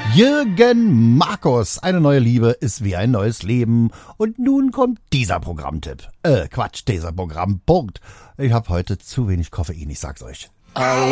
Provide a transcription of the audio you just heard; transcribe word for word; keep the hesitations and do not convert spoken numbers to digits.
Jürgen Markus, eine neue Liebe ist wie ein neues Leben. Und nun kommt dieser Programmtipp. Äh, Quatsch, dieser Programmpunkt. Ich habe heute zu wenig Koffein, ich sag's euch.